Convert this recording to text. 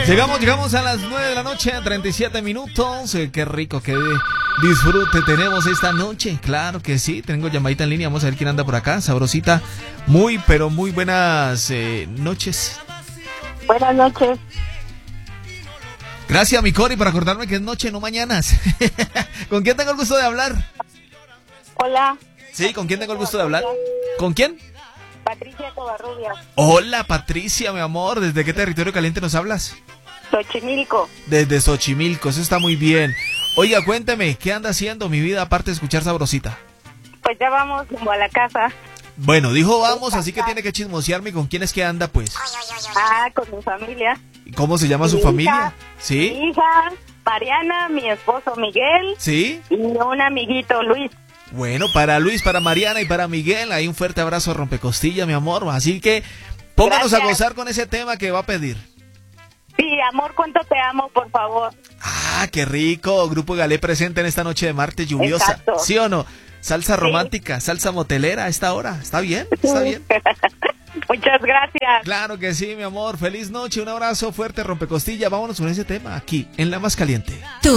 Llegamos a las 9 de la noche, 37 minutos. Qué rico, qué disfrute tenemos esta noche. Claro que sí, tengo llamadita en línea. Vamos a ver quién anda por acá. Sabrosita. Muy, pero muy buenas noches. Buenas noches. Gracias, mi Cori, por acordarme que es noche, no mañanas. ¿Con quién tengo el gusto de hablar? Hola. Sí, ¿con quién tengo el gusto de hablar? ¿Con quién? Patricia Covarrubias. Hola, Patricia, mi amor. ¿Desde qué territorio caliente nos hablas? Xochimilco. Desde Xochimilco, eso está muy bien. Oiga, cuénteme, ¿qué anda haciendo mi vida aparte de escuchar Sabrosita? Pues ya vamos como a la casa. Bueno, dijo vamos, así que tiene que chismosearme con quién es que anda, pues. Con mi familia. ¿Cómo se llama su familia? ¿Sí? Mi hija, Mariana, mi esposo Miguel. ¿Sí? Y un amiguito, Luis. Bueno, para Luis, para Mariana y para Miguel, ahí un fuerte abrazo rompecostilla, mi amor. Así que pónganos a gozar con ese tema que va a pedir. Sí, amor, cuánto te amo, por favor. Ah, qué rico. Grupo Galé presente en esta noche de martes lluviosa. Exacto. ¿Sí o no? Salsa romántica, salsa motelera a esta hora. ¿Está bien? ¿Está bien? Muchas gracias. Claro que sí, mi amor. Feliz noche, un abrazo fuerte, rompecostilla. Vámonos con ese tema aquí, en La Más Caliente.